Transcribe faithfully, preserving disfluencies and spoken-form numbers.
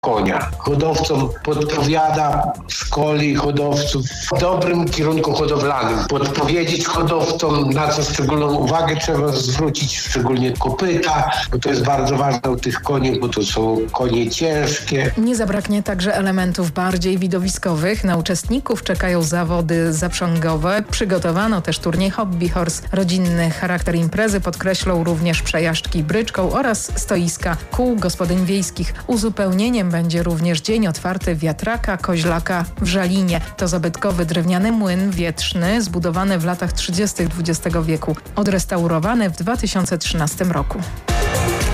konia. Hodowcom podpowiada, szkoli hodowców w dobrym kierunku hodowlanym. Podpowiedzieć hodowcom, na co szczególną uwagę trzeba zwrócić, szczególnie kopyta, bo to jest bardzo ważne u tych koni, bo to są konie ciężkie. Nie zabraknie także elementów bardziej widowiskowych. Na uczestników czekają zawody zaprzęgowe. Przygotowano też turniej Hobby Horse. Rodzinny charakter imprezy podkreślą również przejażdżki bryczką oraz stoiska kół gospodyń wiejskich. Uzupełnieniem będzie również dzień otwarty wiatraka Koźlaka w Żalinie. To zabytkowy drewniany młyn wietrzny zbudowany w latach trzydziestych dwudziestego wieku. Odrestaurowany w dwa tysiące trzynastym roku.